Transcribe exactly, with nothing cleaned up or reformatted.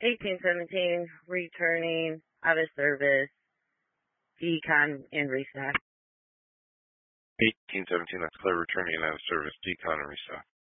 eighteen seventeen, returning, out of service, decon, and restock. eighteen seventeen, that's clear, returning out of service, decon, and restock.